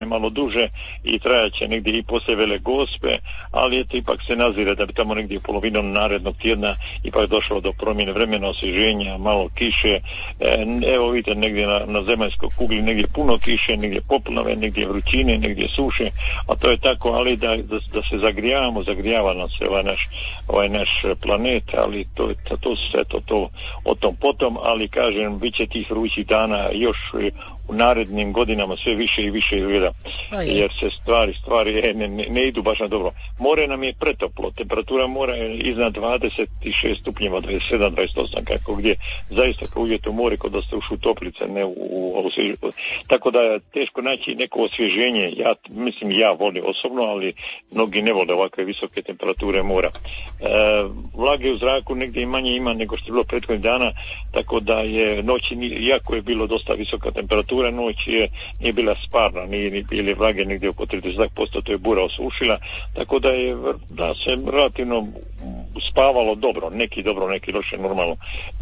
malo duže i trajaće negdje i poslije Vele Gospe, ali eto ipak se nazire da bi tamo negdje polovinom narednog tjedna ipak došlo do promjene vremena, osvježenja, malo kiše. Evo vidite negdje na zemaljskoj kugli negdje puno kiše, negdje poplave, negdje vrućine, negdje suše, a to je tako, ali da se zagrijava nam se ovaj naš planet, ali to sve to o tom potom, ali kažem, bit će tih vrućih dana još u narednim godinama sve više i više izgleda, jer se stvari ne idu baš na dobro. More nam je pretoplo, temperatura mora je iznad 26 stupnjeva, 27, 28, kako gdje, zaista kao uvjet u more kod da ste ušli u toplice, ne u tako da je teško naći neko osvježenje. Ja volim osobno, ali mnogi ne vole ovakve visoke temperature mora. Vlage u zraku negdje i manje ima nego što je bilo prethodnih dana, tako da je noći, iako je bilo dosta visoka temperatura, noć nije bila sparna, nije bili vlage negdje oko 30%, to je bura osušila, tako da se relativno spavalo dobro, neki loše, normalno,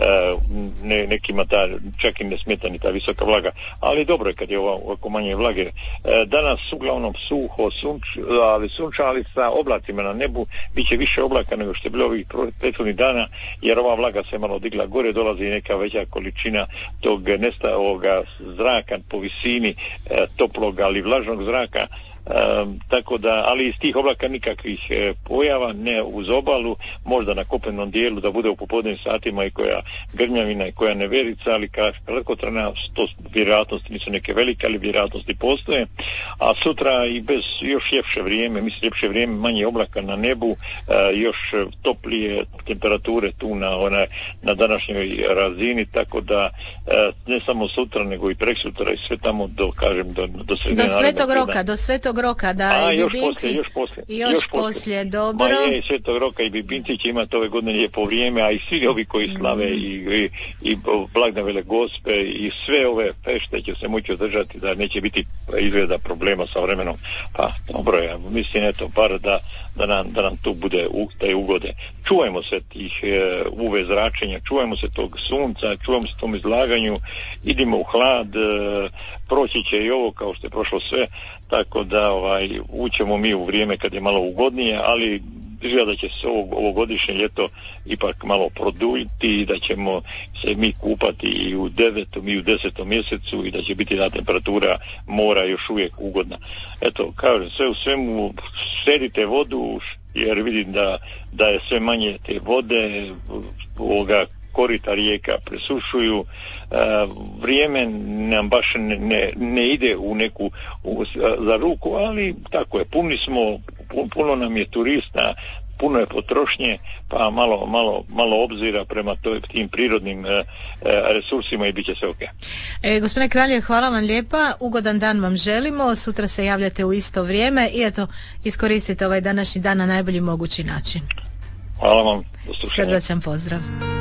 nekima čak i ne smeta ni ta visoka vlaga, ali dobro je kad je ovako manje vlage. Danas uglavnom suho, ali sunčali sa oblacima na nebu, bit će više oblaka nego što je bilo ovih prethodnih dana, jer ova vlaga se malo digla gore, dolazi neka veća količina tog ovoga zraka po visini toplog ali vlažnog zraka, tako da, ali iz tih oblaka nikakvih pojava, ne uz obalu, možda na kopnenom dijelu da bude u popodnevnim satima i koja grmljavina i koja neverica, ali kratkotrajna, to vjerojatnosti nisu neke velike, ali vjerojatnosti postoje, a sutra i bez još ljepše vrijeme, manje oblaka na nebu, još toplije temperature tu na današnjoj razini, tako da ne samo sutra nego i preksutra i sve tamo do sredine do Svetog Roka, da i Bibinci još poslije, dobro. Ma je, Svetog Roka i Bibinci će imati ove godine lijepo vrijeme, a i svi ovi koji slave i blagdan Vele Gospe i sve ove fešte će se moći održati, da neće biti izgleda problema sa vremenom. Pa dobro je, mislim eto, bar da nam tu bude te ugode. Čuvajmo se tih UV zračenja, čuvajmo se tog sunca, čuvajmo se tom izlaganju, idimo u hlad, proći će i ovo kao što je prošlo sve, tako da ućemo mi u vrijeme kad je malo ugodnije, ali izgleda da će se ovogodišnje ljeto ipak malo produljiti i da ćemo se mi kupati i u 9. i u 10. mjesecu i da će biti ta temperatura mora još uvijek ugodna. Eto, kažem, sve u svemu sedite vodu, jer vidim da je sve manje te vode, korita rijeka presušuju, vrijeme nam baš ne ide u neku za ruku, ali tako je, puno nam je turista, puno je potrošnje, pa malo obzira prema tim prirodnim resursima i bit će sve ok. Gospodine Kraljev, hvala vam lijepa, ugodan dan vam želimo, sutra se javljate u isto vrijeme i eto, iskoristite ovaj današnji dan na najbolji mogući način. Hvala vam, do slušanja. Srdačan pozdrav.